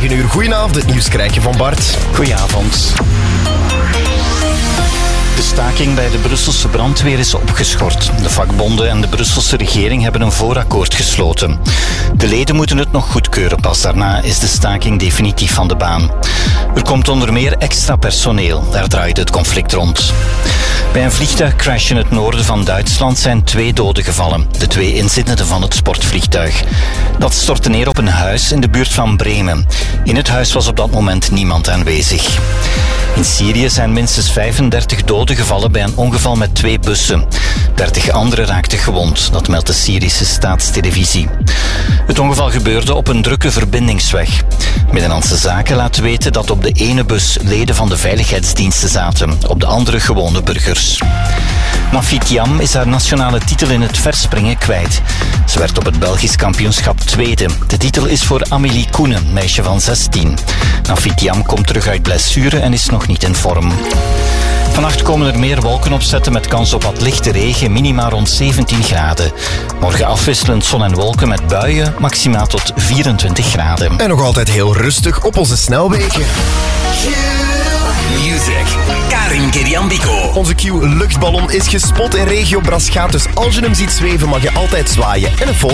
9 uur. Goedenavond, het nieuws krijg je van Bart. Goedenavond. De staking bij de Brusselse brandweer is opgeschort. De vakbonden en de Brusselse regering hebben een voorakkoord gesloten. De leden moeten het nog goedkeuren, pas daarna is de staking definitief van de baan. Er komt onder meer extra personeel, daar draait het conflict rond. Bij een vliegtuigcrash in het noorden van Duitsland zijn 2 doden gevallen. De 2 inzittenden van het sportvliegtuig. Dat stortte neer op een huis in de buurt van Bremen. In het huis was op dat moment niemand aanwezig. In Syrië zijn minstens 35 doden gevallen bij een ongeval met 2 bussen. 30 anderen raakten gewond, dat meldt de Syrische staatstelevisie. Het ongeval gebeurde op een drukke verbindingsweg. Middellandse Zaken laat weten dat op de ene bus leden van de veiligheidsdiensten zaten, op de andere gewone burgers. Nafit Jam is haar nationale titel in het verspringen kwijt. Ze werd op het Belgisch kampioenschap tweede. De titel is voor Amélie Koenen, meisje van 16. Nafit Jam komt terug uit blessure en is nog niet in vorm. Vannacht komen er meer wolken opzetten met kans op wat lichte regen, minima rond 17 graden. Morgen afwisselend zon en wolken met buien, maximaal tot 24 graden. En nog altijd heel rustig op onze snelwegen. Music. Karin Keriambiko. Onze Q-luchtballon is gespot in regio Braschaat, dus als je hem ziet zweven mag je altijd zwaaien en een foto